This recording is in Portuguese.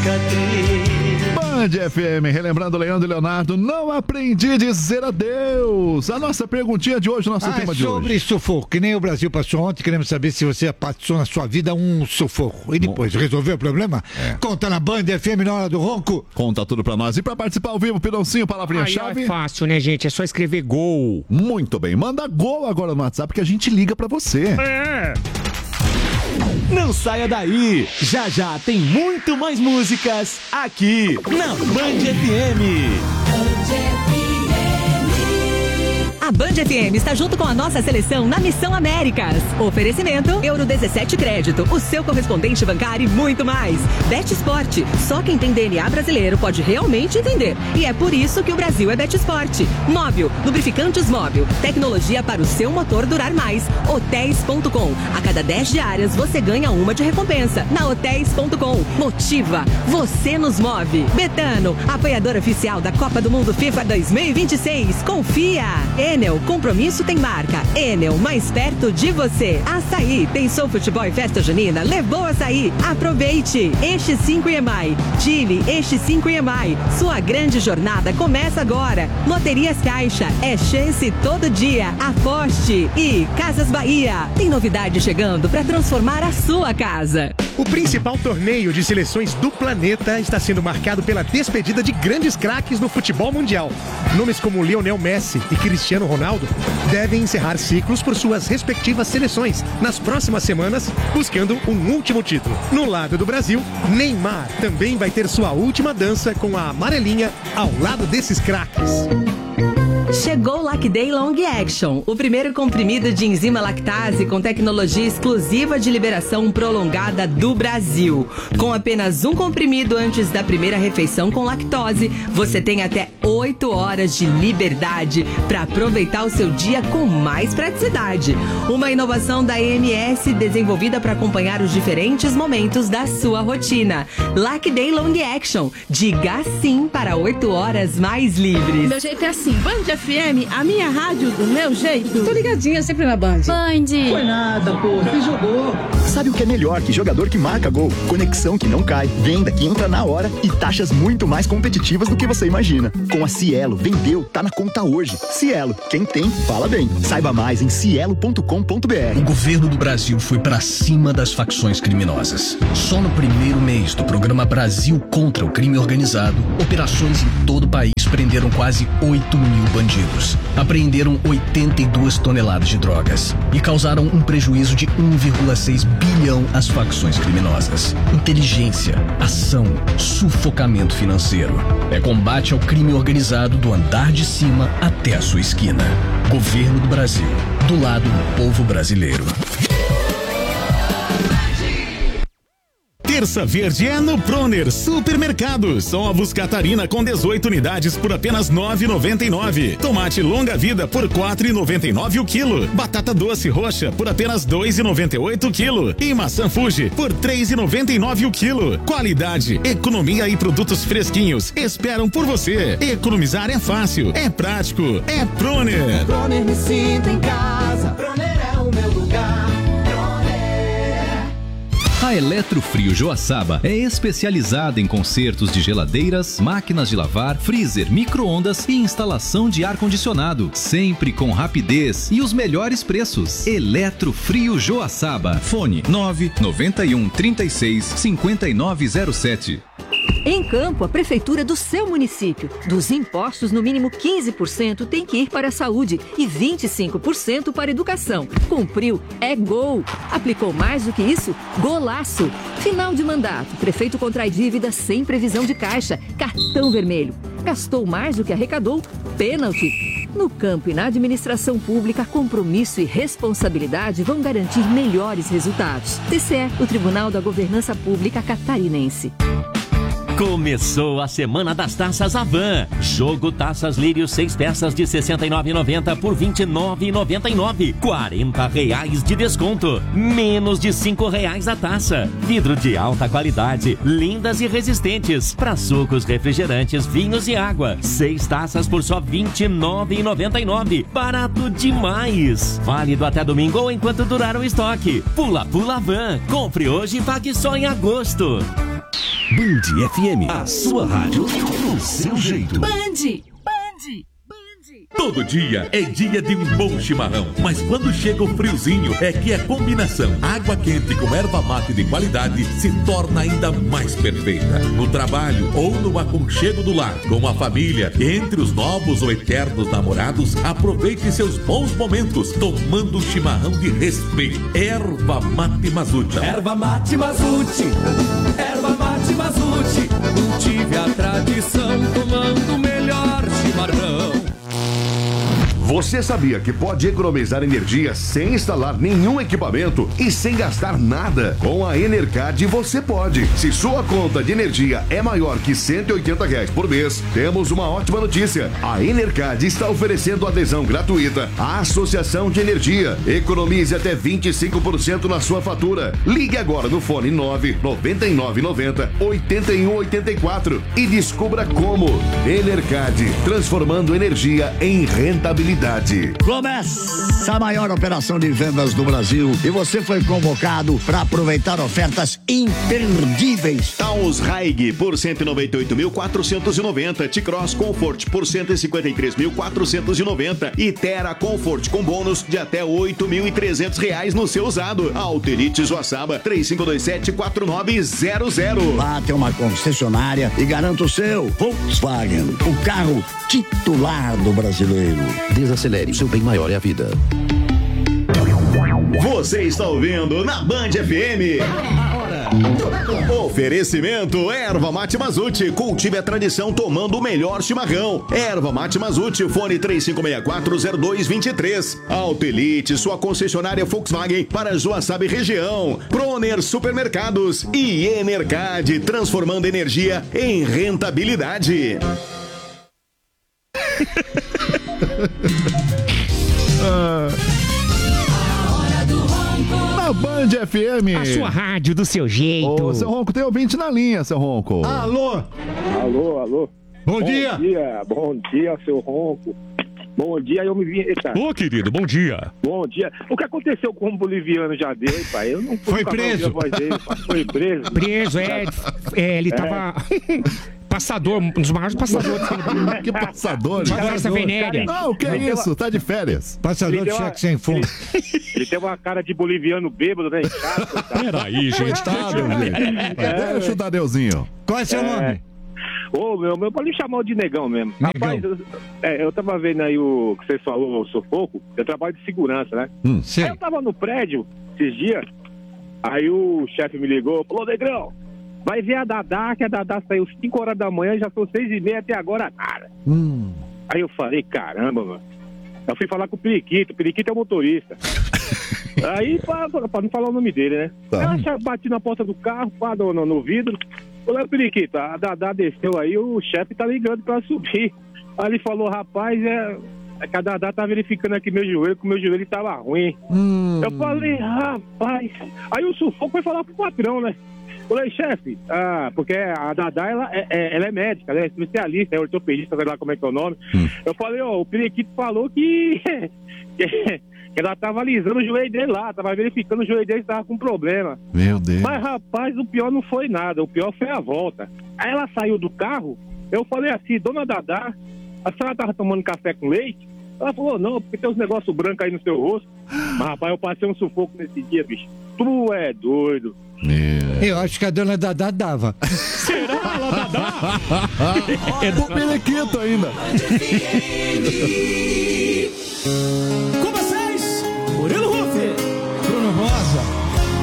cicatriz. Band FM, relembrando Leandro e Leonardo, não aprendi a dizer adeus. A nossa perguntinha de hoje, nosso tema de hoje. Sobre sufoco, que nem o Brasil passou ontem, queremos saber se você passou na sua vida um sufoco. E depois, resolveu o problema? Conta na Band FM na hora do ronco. Conta tudo pra nós. E pra participar ao vivo, Pidãozinho, palavrinha-chave. É fácil, né, gente? É só escrever gol. Muito bem, manda gol agora no WhatsApp que a gente liga pra você. Não saia daí! Já já tem muito mais músicas aqui na Band FM. A Band FM está junto com a nossa seleção na Missão Américas. Oferecimento Euro 17 Crédito, o seu correspondente bancário e muito mais. Bet Sport, só quem tem DNA brasileiro pode realmente entender. E é por isso que o Brasil é Bet Sport. Móvel, lubrificantes Móvel, tecnologia para o seu motor durar mais. Hotéis.com, a cada 10 diárias você ganha uma de recompensa. Na Hotéis.com, motiva, você nos move. Betano, apoiador oficial da Copa do Mundo FIFA 2026. Confia! Enel, compromisso tem marca. Enel, mais perto de você. Açaí, pensou futebol e festa junina? Levou açaí. Aproveite. Eixo 5 EMAI. Chile, Eixo 5 EMAI. Sua grande jornada começa agora. Loterias Caixa, é chance todo dia. Aposte. E Casas Bahia, tem novidade chegando para transformar a sua casa. O principal torneio de seleções do planeta está sendo marcado pela despedida de grandes craques no futebol mundial. Nomes como Lionel Messi e Cristiano Ronaldo devem encerrar ciclos por suas respectivas seleções nas próximas semanas, buscando um último título. No lado do Brasil, Neymar também vai ter sua última dança com a amarelinha ao lado desses craques. Chegou o Lacday Long Action, o primeiro comprimido de enzima lactase com tecnologia exclusiva de liberação prolongada do Brasil. Com apenas um comprimido antes da primeira refeição com lactose, você tem até 8 horas de liberdade para aproveitar o seu dia com mais praticidade. Uma inovação da EMS desenvolvida para acompanhar os diferentes momentos da sua rotina. Lacday Long Action, diga sim para 8 horas mais livres. Meu jeito é assim, Band FM, a minha rádio do meu jeito. Tô ligadinha sempre na Band. Band. Foi nada, pô, você jogou. Sabe o que é melhor que jogador que marca gol? Conexão que não cai, venda que entra na hora e taxas muito mais competitivas do que você imagina. Com a Cielo, vendeu, tá na conta hoje. Cielo, quem tem, fala bem. Saiba mais em cielo.com.br. O governo do Brasil foi pra cima das facções criminosas. Só no primeiro mês do programa Brasil contra o Crime Organizado, operações em todo o país prenderam quase 8 mil bandidos. Apreenderam 82 toneladas de drogas e causaram um prejuízo de 1,6 bilhão às facções criminosas. Inteligência, ação, sufocamento financeiro. É combate ao crime organizado do andar de cima até a sua esquina. Governo do Brasil, do lado do povo brasileiro. Terça Verde é no Proner Supermercados. Ovos Catarina com 18 unidades por apenas R$ 9,99. Tomate longa vida por R$ 4,99 o quilo. Batata doce roxa por apenas R$ 2,98 o quilo. E maçã Fuji por R$ 3,99 o quilo. Qualidade, economia e produtos fresquinhos esperam por você. Economizar é fácil, é prático, é Proner. Proner, me sinto em casa. Proner é o meu lugar. A Eletrofrio Joaçaba é especializada em consertos de geladeiras, máquinas de lavar, freezer, micro-ondas e instalação de ar-condicionado, sempre com rapidez e os melhores preços. Eletrofrio Joaçaba. Fone 991 36 5907. Em Campo, a prefeitura do seu município. Dos impostos, no mínimo 15% tem que ir para a saúde e 25% para a educação. Cumpriu, é gol. Aplicou mais do que isso? Golaço. Final de mandato, prefeito contrai dívida sem previsão de caixa. Cartão vermelho. Gastou mais do que arrecadou? Pênalti. No campo e na administração pública, compromisso e responsabilidade vão garantir melhores resultados. TCE, o Tribunal da Governança Pública Catarinense. Começou a Semana das Taças Avan. Jogo Taças Lírio 6 peças de R$ 69,90 por R$ 29,99. R$40 de desconto. Menos de R$ 5 a taça. Vidro de alta qualidade, lindas e resistentes. Para sucos, refrigerantes, vinhos e água. 6 taças por só R$ 29,99. Barato demais. Válido até domingo ou enquanto durar o estoque. Pula Avan. Compre hoje e pague só em agosto. Band FM, a sua rádio do seu jeito. Band. Todo dia é dia de um bom chimarrão, mas quando chega o friozinho é que a combinação água quente com erva mate de qualidade se torna ainda mais perfeita. No trabalho ou no aconchego do lar, com a família, entre os novos ou eternos namorados, aproveite seus bons momentos tomando um chimarrão de respeito. Erva Mate Mazzucci. Erva Mate Mazzucci, Erva Mate Mazzucci, cultive a tradição tomando o melhor chimarrão. Você sabia que pode economizar energia sem instalar nenhum equipamento e sem gastar nada? Com a Enercard você pode. Se sua conta de energia é maior que R$180 por mês, temos uma ótima notícia. A Enercard está oferecendo adesão gratuita à Associação de Energia. Economize até 25% na sua fatura. Ligue agora no fone 99990-8184 e descubra como. Enercard, transformando energia em rentabilidade. Começa a maior operação de vendas do Brasil e você foi convocado para aproveitar ofertas imperdíveis. Taos Haig por 198.490, T-Cross Comfort por 153.490 e Terra Comfort com bônus de até R$8.300 no seu usado. Alterite Joaçaba 3527-4900. Lá tem uma concessionária e garanta o seu Volkswagen, o carro titular do brasileiro. Desacelere, seu bem maior é a vida. Você está ouvindo na Band FM. Oferecimento Erva Mate Mazzucci. Cultive a tradição tomando o melhor chimarrão. Erva Mate Mazzucci, fone 35640223. Autelite, sua concessionária Volkswagen para Joaçaba e região. Proner Supermercados e Enercard, transformando energia em rentabilidade. Na Band FM. A sua rádio do seu jeito. Ô, seu Ronco, tem ouvinte na linha, seu Ronco. Alô? Alô. Bom dia. Bom dia, seu Ronco. Bom dia, eu me vim... Eita. Ô, querido, bom dia. Bom dia. O que aconteceu com o boliviano já deu, hein, pai? Eu não Foi preso. Foi preso. Preso, ele tava... Passador, um dos maiores passadores. Que passador? Essa venérea. Não, o que é isso? Tá de férias. Passador de cheque sem fundo. Ele tem uma cara de boliviano bêbado, né? Peraí, gente. Deixa o Tadeuzinho. Qual é seu nome? Ô, meu, pode me chamar de negão mesmo. Negão. Rapaz, eu tava vendo aí o que vocês falaram, o sufoco. Eu trabalho de segurança, né? Aí eu tava no prédio esses dias, aí o chefe me ligou, falou, negrão, vai ver a Dadá, que a Dadá saiu 5 horas da manhã, já são 6h30 até agora, nada. Aí eu falei, caramba, mano. Eu fui falar com o Periquito é o motorista. Aí, pra não falar o nome dele, né? Tá. Aí eu bati na porta do carro, pá, no vidro. Falei, Periquito, a Dadá desceu aí, o chefe tá ligando pra subir. Aí ele falou, rapaz, é que a Dadá tá verificando aqui meu joelho, que o meu joelho tava ruim. Eu falei, rapaz. Aí o sufoco foi falar pro patrão, né? Falei, chefe, porque a Dadá, ela é médica, ela é especialista, é ortopedista, sei lá como é que é o nome. Eu falei, o Periquito falou que ela tava alisando o joelho dele lá, tava verificando o joelho dele que tava com problema. Meu Deus. Mas, rapaz, o pior não foi nada, o pior foi a volta. Aí ela saiu do carro, eu falei assim, dona Dadá, a senhora tava tomando café com leite? Ela falou, não, porque tem uns negócios brancos aí no seu rosto. Mas, rapaz, eu passei um sufoco nesse dia, bicho. Tu é doido. Eu acho que a dona Dadá dava. Será ela Dadá? O Periquito ainda.